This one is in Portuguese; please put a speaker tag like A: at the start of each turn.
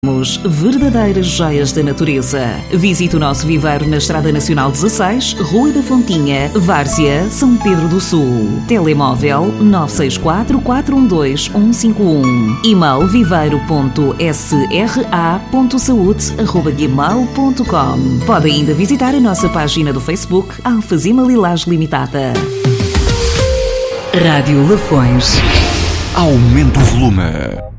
A: Somos verdadeiras joias da natureza. Visite o nosso viveiro na Estrada Nacional 16, Rua da Fontinha, Várzea, São Pedro do Sul. Telemóvel 964-412-151. E-mail viveiro.sra.saude@gmail.com. Pode ainda visitar a nossa página do Facebook Alfazema Lilás Limitada.
B: Rádio Lafões.
C: Aumente o volume.